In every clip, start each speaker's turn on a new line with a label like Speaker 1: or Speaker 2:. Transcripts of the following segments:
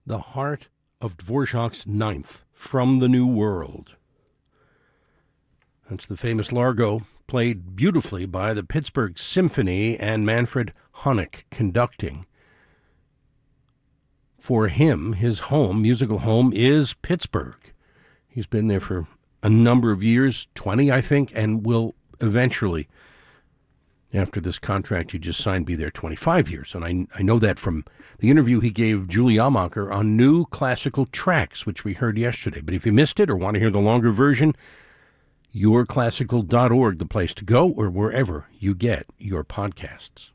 Speaker 1: the heart of Dvorak's Ninth from the New World. That's the famous Largo, played beautifully by the Pittsburgh Symphony and Manfred Honeck conducting. For him, his home, musical home, is Pittsburgh. He's been there for a number of years, 20, I think, and will eventually, after this contract he just signed, be there 25 years. And I know that from the interview he gave Julie Almacher on New Classical Tracks, which we heard yesterday. But if you missed it or want to hear the longer version, yourclassical.org, the place to go, or wherever you get your podcasts.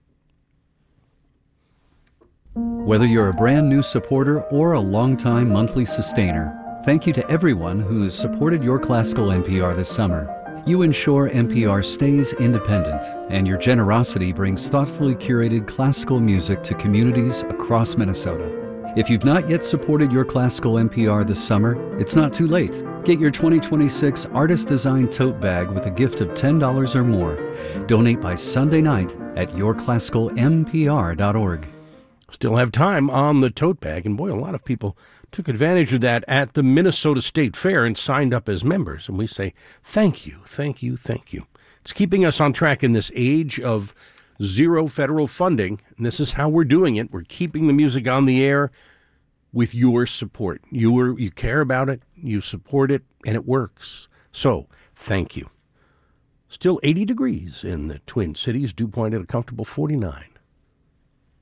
Speaker 2: Whether you're a brand new supporter or a longtime monthly sustainer, thank you to everyone who has supported Your Classical NPR this summer. You ensure NPR stays independent, and your generosity brings thoughtfully curated classical music to communities across Minnesota. If you've not yet supported Your Classical NPR this summer, it's not too late. Get your 2026 artist-designed tote bag with a gift of $10 or more. Donate by Sunday night at yourclassicalnpr.org.
Speaker 1: Still have time on the tote bag, and boy, a lot of people took advantage of that at the Minnesota State Fair and signed up as members. And we say, thank you, thank you, thank you. It's keeping us on track in this age of zero federal funding, and this is how we're doing it. We're keeping the music on the air with your support. You care about it, you support it, and it works. So, thank you. Still 80 degrees in the Twin Cities, dew point at a comfortable 49.